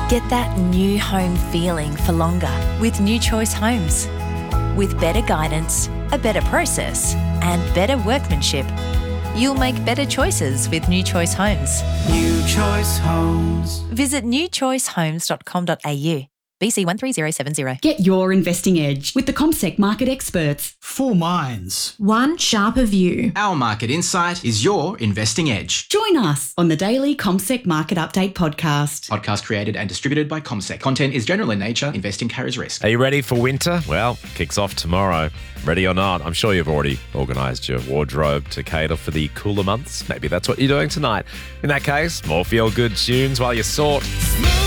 Get that new home feeling for longer with New Choice Homes. With better guidance, a better process, and better workmanship, you'll make better choices with New Choice Homes. New Choice Homes. Visit newchoicehomes.com.au. BC 13070. Get your investing edge with the CommSec market experts. 4 minds. One sharper view. Our market insight is your investing edge. Join us on the daily CommSec Market Update podcast. Podcast created and distributed by CommSec. Content is general in nature. Investing carries risk. Are you ready for winter? Well, kicks off tomorrow. Ready or not, I'm sure you've already organised your wardrobe to cater for the cooler months. Maybe that's what you're doing tonight. In that case, more feel-good tunes while you sort.